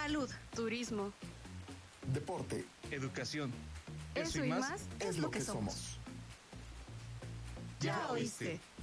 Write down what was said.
Salud, turismo, deporte, educación. eso y más es lo que somos. Ya oíste.